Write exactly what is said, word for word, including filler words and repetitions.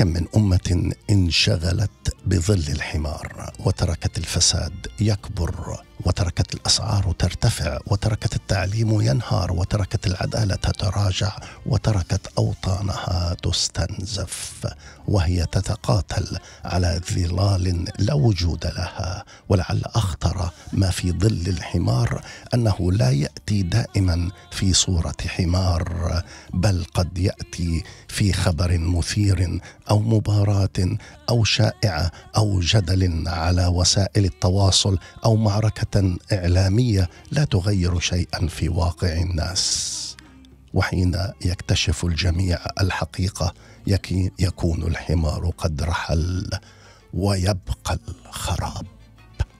كم من أمة انشغلت بظل الحمار وتركت الفساد يكبر، وتركت الأسعار ترتفع، وتركت التعليم ينهار، وتركت العدالة تتراجع، وتركت أوطانها تستنزف وهي تتقاتل على ظلال لا وجود لها. ولعل أخطر ما في ظل الحمار أنه لا يأتي دائما في صورة حمار، بل قد يأتي في خبر مثير أو مباراة أو شائعة أو جدل على وسائل التواصل أو معركة إعلامية لا تغير شيئا في واقع الناس. وحين يكتشف الجميع الحقيقة يكون الحمار قد رحل ويبقى الخراب.